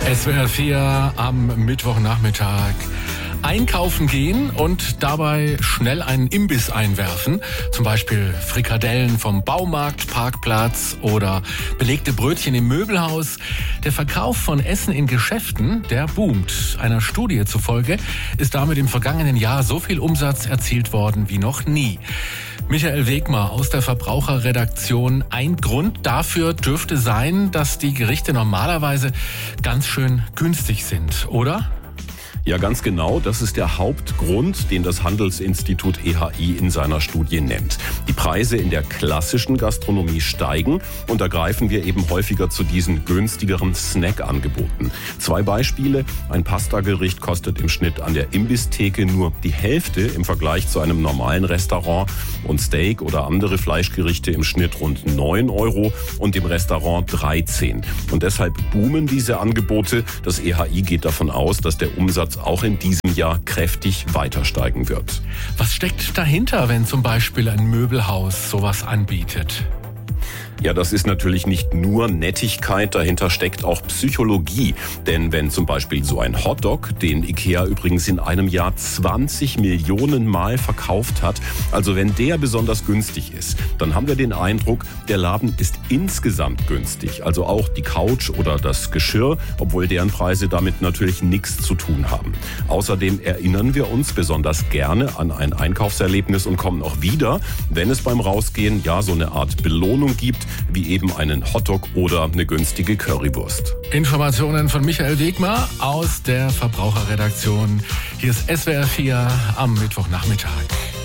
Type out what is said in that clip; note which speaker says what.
Speaker 1: SWR 4 am Mittwochnachmittag. Einkaufen gehen und dabei schnell einen Imbiss einwerfen. Zum Beispiel Frikadellen vom Baumarktparkplatz oder belegte Brötchen im Möbelhaus. Der Verkauf von Essen in Geschäften, der boomt. Einer Studie zufolge ist damit im vergangenen Jahr so viel Umsatz erzielt worden wie noch nie. Michael Wegmar aus der Verbraucherredaktion. Ein Grund dafür dürfte sein, dass die Gerichte normalerweise ganz schön günstig sind, oder?
Speaker 2: Ja, ganz genau. Das ist der Hauptgrund, den das Handelsinstitut EHI in seiner Studie nennt. Die Preise in der klassischen Gastronomie steigen und da greifen wir eben häufiger zu diesen günstigeren Snackangeboten. 2 Beispiele. Ein Pastagericht kostet im Schnitt an der Imbisstheke nur die Hälfte im Vergleich zu einem normalen Restaurant und Steak oder andere Fleischgerichte im Schnitt rund 9 € und im Restaurant 13. Und deshalb boomen diese Angebote. Das EHI geht davon aus, dass der Umsatz auch in diesem Jahr kräftig weiter steigen wird.
Speaker 1: Was steckt dahinter, wenn zum Beispiel ein Möbelhaus sowas anbietet?
Speaker 2: Ja, das ist natürlich nicht nur Nettigkeit, dahinter steckt auch Psychologie. Denn wenn zum Beispiel so ein Hotdog, den IKEA übrigens in einem Jahr 20 Millionen Mal verkauft hat, also wenn der besonders günstig ist, dann haben wir den Eindruck, der Laden ist insgesamt günstig. Also auch die Couch oder das Geschirr, obwohl deren Preise damit natürlich nichts zu tun haben. Außerdem erinnern wir uns besonders gerne an ein Einkaufserlebnis und kommen auch wieder, wenn es beim Rausgehen ja so eine Art Belohnung gibt, wie eben einen Hotdog oder eine günstige Currywurst.
Speaker 1: Informationen von Michael Wegmar aus der Verbraucherredaktion. Hier ist SWR 4 am Mittwochnachmittag.